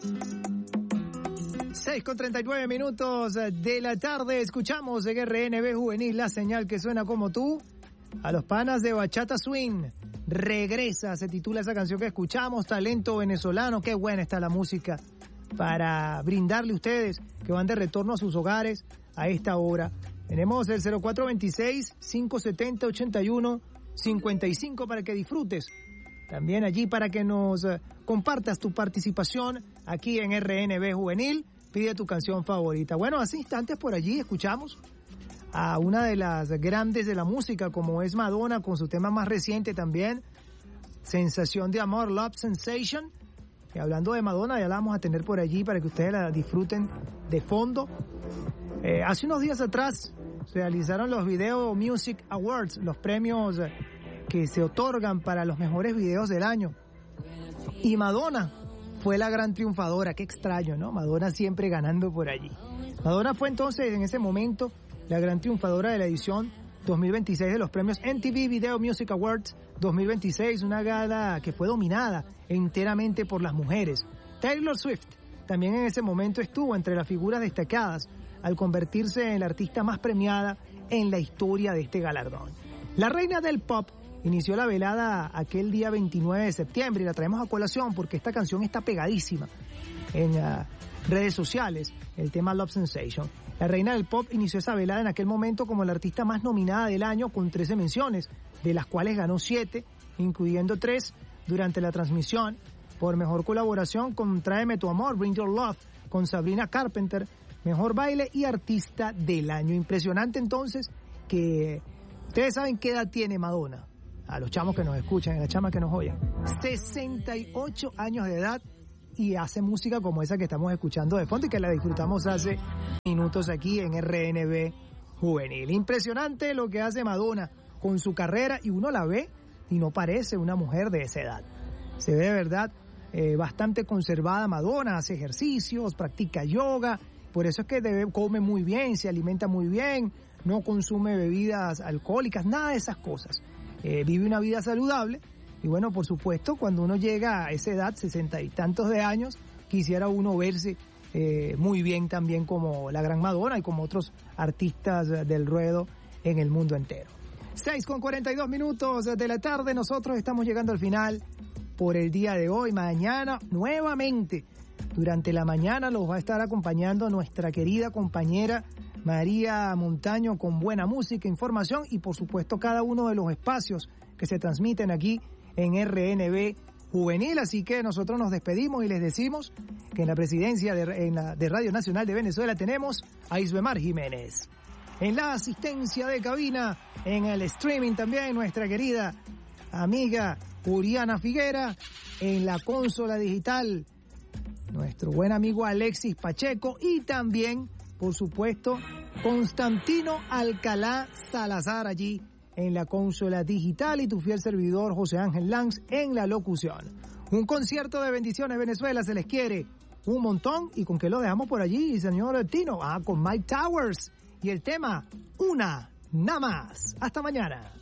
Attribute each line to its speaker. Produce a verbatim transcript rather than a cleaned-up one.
Speaker 1: seis con treinta y nueve minutos de la tarde, escuchamos en R N B Juvenil la señal que suena como tú. A los panas de Bachata Swing, Regresa, se titula esa canción que escuchamos, talento venezolano, qué buena está la música para brindarle a ustedes que van de retorno a sus hogares a esta hora. Tenemos el cero cuatro veintiséis, quinientos setenta, ochenta y uno cincuenta y cinco para que disfrutes. También allí para que nos compartas tu participación aquí en R N B Juvenil. Pide tu canción favorita. Bueno, hace instantes por allí escuchamos a una de las grandes de la música, como es Madonna, con su tema más reciente también, Sensación de Amor, Love Sensation. Y hablando de Madonna, ya la vamos a tener por allí para que ustedes la disfruten de fondo. Eh, hace unos días atrás se realizaron los Video Music Awards, los premios que se otorgan para los mejores videos del año. Y Madonna fue la gran triunfadora. Qué extraño, ¿no? Madonna siempre ganando por allí. Madonna fue entonces, en ese momento, la gran triunfadora de la edición dos mil veintiséis de los premios M T V Video Music Awards dos mil veintiséis, una gala que fue dominada enteramente por las mujeres. Taylor Swift también en ese momento estuvo entre las figuras destacadas al convertirse en la artista más premiada en la historia de este galardón. La reina del pop inició la velada aquel día veintinueve de septiembre y la traemos a colación porque esta canción está pegadísima en uh, redes sociales, el tema Love Sensation. La reina del pop inició esa velada en aquel momento como la artista más nominada del año con trece menciones, de las cuales ganó siete, incluyendo tres durante la transmisión, por mejor colaboración con Tráeme tu amor, Bring Your Love, con Sabrina Carpenter, mejor baile y artista del año. Impresionante entonces que ustedes saben qué edad tiene Madonna. A los chamos que nos escuchan, a las chamas que nos oyen. sesenta y ocho años de edad y hace música como esa que estamos escuchando de fondo y que la disfrutamos hace minutos aquí en R N B Juvenil. Impresionante lo que hace Madonna con su carrera y uno la ve y no parece una mujer de esa edad. Se ve de verdad eh, bastante conservada Madonna, hace ejercicios, practica yoga, por eso es que debe, come muy bien, se alimenta muy bien, no consume bebidas alcohólicas, nada de esas cosas. Eh, vive una vida saludable y bueno, por supuesto, cuando uno llega a esa edad, sesenta y tantos de años, quisiera uno verse eh, muy bien también como la gran Madonna y como otros artistas del ruedo en el mundo entero. seis con cuarenta y dos minutos de la tarde, nosotros estamos llegando al final por el día de hoy. Mañana nuevamente, durante la mañana los va a estar acompañando nuestra querida compañera María Montaño con buena música, información y por supuesto cada uno de los espacios que se transmiten aquí en R N B Juvenil. Así que nosotros nos despedimos y les decimos que en la presidencia de, en la, de Radio Nacional de Venezuela tenemos a Isbemar Jiménez. En la asistencia de cabina, en el streaming también nuestra querida amiga Uriana Figuera. En la consola digital nuestro buen amigo Alexis Pacheco y también, por supuesto, Constantino Alcalá Salazar allí en la consola digital y tu fiel servidor José Ángel Lanz en la locución. Un concierto de bendiciones Venezuela, se les quiere un montón. ¿Y con qué lo dejamos por allí, señor Tino? Ah, con Mike Towers y el tema Una Nada Más. Hasta mañana.